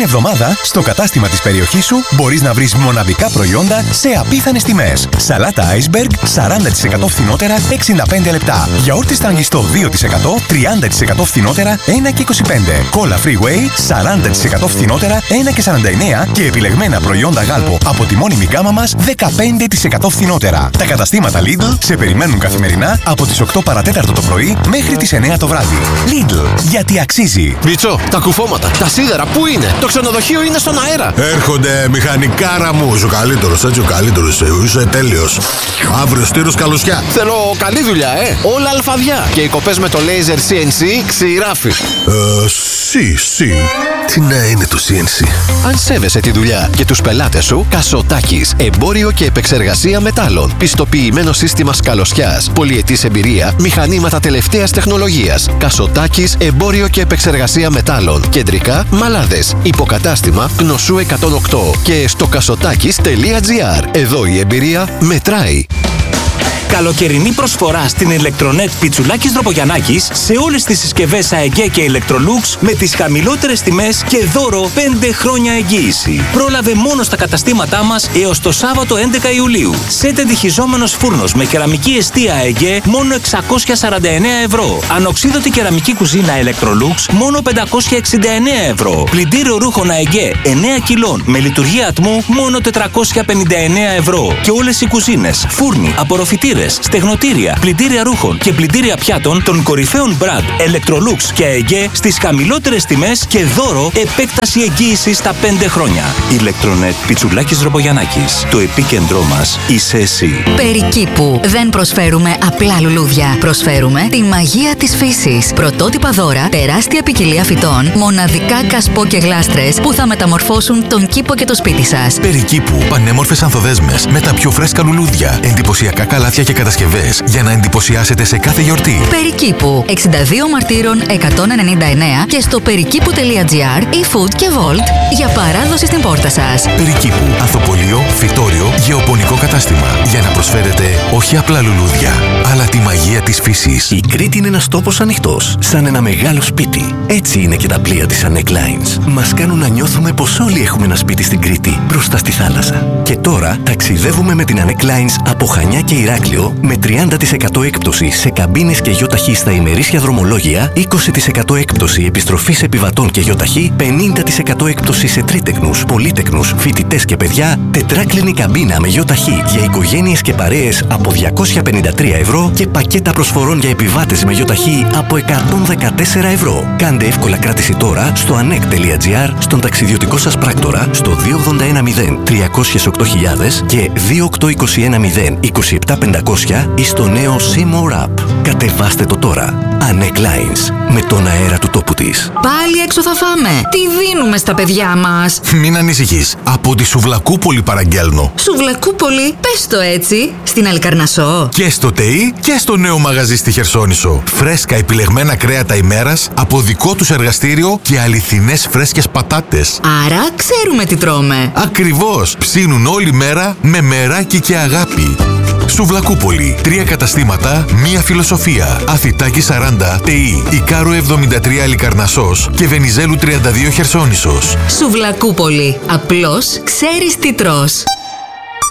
εβδομάδα, στο κατάστημα της περιοχής σου μπορείς να βρεις μοναδικά προϊόντα σε απίθανες τιμές. Σαλάτα Iceberg 40% φθηνότερα 65 λεπτά. Γιαούρτι στραγγιστό 2% 30% φθηνότερα 1,25. Κόλλα Freeway 40% φθηνότερα 1,49 και επιλεγμένα προϊόντα γάλπο από τη μόνιμη γκάμα μας 15% φθηνότερα. Τα καταστήματα Lidl σε περιμένουν καθημερινά από τις 8 παρατέταρτο το πρωί μέχρι τις 9 το βράδυ. Lidl, γιατί αξίζει. Μιτσό, τα κουφώματα, τα σίδερα, πού είναι? Το ξενοδοχείο είναι στον αέρα. Έρχονται, μηχανικάρα μου. Είσαι ο καλύτερος, έτσι ο καλύτερος. Είσαι τέλειος. Αύριο στήρος καλωσιά. Θέλω καλή δουλειά, όλα αλφαδιά. Και οι κοπές με το laser CNC ξηράφι. Τι να είναι το CNC? Αν σέβεσαι τη δουλειά και τους πελάτες σου, Κασοτάκης. Εμπόριο και επεξεργασία μετάλλων. Πιστοποιημένο σύστημα σκαλωσιάς. Πολυετής εμπειρία. Μηχανήματα τελευταίας τεχνολογίας. Κασοτάκης. Εμπόριο και επεξεργασία μετάλλων. Κεντρικά Μαλάδες. Υποκατάστημα Γνωσού 108. Και στο kassotakis.gr. Εδώ η εμπειρία μετράει. Καλοκαιρινή προσφορά στην Electronet Πιτσουλάκης Δροπογιαννάκης σε όλες τις συσκευές AEG και Electrolux με τις χαμηλότερες τιμές και δώρο 5 χρόνια εγγύηση. Πρόλαβε μόνο στα καταστήματά μας έως το Σάββατο 11 Ιουλίου. Σετ εντυχιζόμενος φούρνος με κεραμική εστία AEG μόνο 649 ευρώ. Ανοξίδωτη κεραμική κουζίνα Electrolux μόνο 569 ευρώ. Πλυντήριο ρούχων AEG 9 κιλών με λειτουργία ατμού μόνο 459 ευρώ. Και όλες οι κουζίνες, φούρνοι, απορροφητήρες, στεγνοτήρια, πλυντήρια ρούχων και πλυντήρια πιάτων των κορυφαίων brand Electrolux και AEG στις χαμηλότερες τιμές και δώρο επέκταση εγγύησης στα 5 χρόνια. Electronet Πιτσουλάκης Δροπογιαννάκης. Το επίκεντρό μας είσαι εσύ. Περικήπου. Δεν προσφέρουμε απλά λουλούδια. Προσφέρουμε τη μαγεία της φύσης. Πρωτότυπα δώρα, τεράστια ποικιλία φυτών, μοναδικά κασπό και γλάστρες που θα μεταμορφώσουν τον κήπο και το σπίτι σας. Περικήπου. Πανέμορφες ανθοδέσμες με τα πιο φρέσκα λουλούδια. Εντυπωσιακά καλάθια και κατασκευές για να εντυπωσιάσετε σε κάθε γιορτή. Περικήπου. 62 Μαρτύρων 199 και στο περικήπου.gr e-food και Volt για παράδοση στην πόρτα σας. Περικήπου. Ανθοπωλείο, φυτόριο, γεωπονικό κατάστημα. Για να προσφέρετε όχι απλά λουλούδια, αλλά τη μαγεία της φύσης. Η Κρήτη είναι ένας τόπος ανοιχτός, σαν ένα μεγάλο σπίτι. Έτσι είναι και τα πλοία της Anek Lines. Μας κάνουν να νιώθουμε πως όλοι έχουμε ένα σπίτι στην Κρήτη, μπροστά στη θάλασσα. Και τώρα ταξιδεύουμε με την Anek Lines από Χανιά και Ηράκλειο με 30% έκπτωση σε καμπίνες και γιοταχή στα ημερήσια δρομολόγια, 20% έκπτωση επιστροφής επιβατών και γιοταχή, 50% έκπτωση σε τρίτεκνους, πολύτεκνους, φοιτητές και παιδιά, τετράκλινη καμπίνα με γιοταχή για οικογένειες και παρέες από 253 ευρώ και πακέτα προσφορών για επιβάτες με γιοταχή από 114 ευρώ. Κάντε εύκολα κράτηση τώρα στο anek.gr, στον ταξιδιωτικό σας πράκτορα, στο 2810 308.000 και 28210 27500 ή στο νέο Seymour App. Κατεβάστε το τώρα. Anek Lines. Με τον αέρα του τόπου της. Πάλι έξω θα φάμε. Τι δίνουμε στα παιδιά μας? Μην ανησυχείς. Από τη Σουβλακούπολη παραγγέλνω. Σουβλακούπολη, πες το έτσι. Στην Αλικαρνασσό. Και στο ΤΕΗ και στο νέο μαγαζί στη Χερσόνησο. Φρέσκα επιλεγμένα κρέατα ημέρας από δικό τους εργαστήριο και αληθινές φρέσκες πατάτες. Άρα ξέρουμε τι τρώμε. Ακριβώς. Ψήνουν όλη μέρα με μεράκι και αγάπη. Σουβλακούπολη. 3 καταστήματα, 1 φιλοσοφία. Αθητάκη 40, ΤΕΗ. Ικάρου 73 Αλικαρνασσός και Βενιζέλου 32 Χερσόνησος. Σουβλακούπολη. Απλώς ξέρεις τι τρως.